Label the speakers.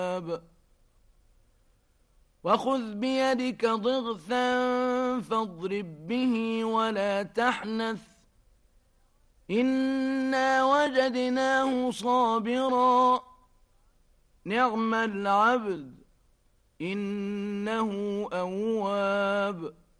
Speaker 1: وخذ بيدك ضغثا فاضرب به ولا تحنث إنا وجدناه صابرا نعم العبد إنه أواب